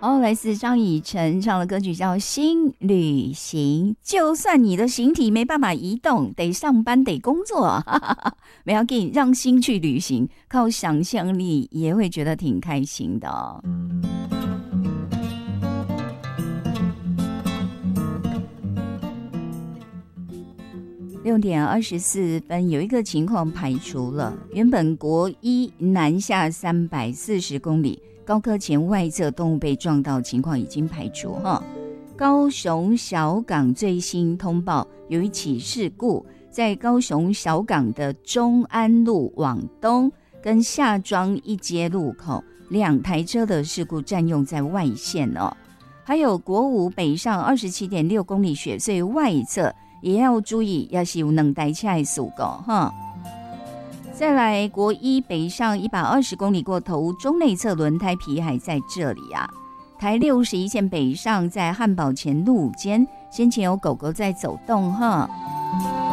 好，来自张以晨唱的歌曲叫《新旅行》。就算你的形体没办法移动，得上班得工作，没要紧，让心去旅行，靠想象力也会觉得挺开心的哦。6:24，有一个情况排除了，原本国一南下340公里，高科前外侧动物被撞到情况已经排除哈。高雄小港最新通报，有一起事故，在高雄小港的中安路往东跟下庄一街路口，2台车的事故占用在外线哦。还有国五北上27.6公里雪隧外侧，也要注意，要是有2台车的事故哈。再来，国一北上120公里过头，中内侧轮胎皮还在这里啊。台61线北上在汉堡前路肩，先前有狗狗在走动哈。